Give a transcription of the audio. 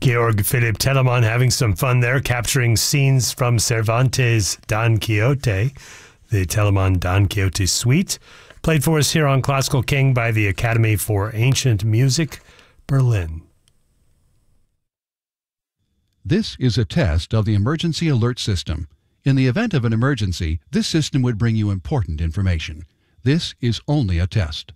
Georg Philipp Telemann having some fun there, capturing scenes from Cervantes' Don Quixote, the Telemann Don Quixote suite, played for us here on Classical King by the Academy for Ancient Music, Berlin. This is a test of the emergency alert system. In the event of an emergency, this system would bring you important information. This is only a test.